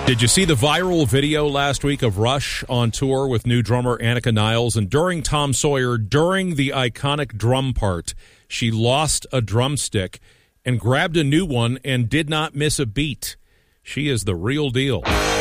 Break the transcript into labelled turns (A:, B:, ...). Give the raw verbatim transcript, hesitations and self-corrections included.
A: Did you see the viral video last week of Rush on tour with new drummer Annika Niles? And during Tom Sawyer, during the iconic drum part, she lost a drumstick and grabbed a new one and did not miss a beat. She is the real deal.